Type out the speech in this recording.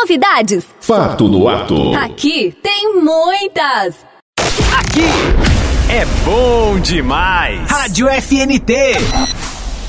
novidades? Fato no ato. Aqui tem muitas. Aqui é bom demais. Rádio FNT.